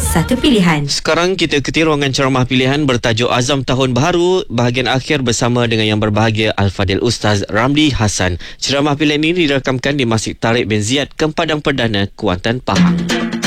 satu pilihan. Sekarang kita ke ruangan ceramah pilihan bertajuk Azam Tahun Baharu, bahagian akhir bersama dengan yang berbahagia Al-Fadil Ustaz Ramli Hassan. Ceramah pilihan ini dirakamkan di Masjid Tariq bin Ziyad, Padang Perdana, Kuantan, Pahang.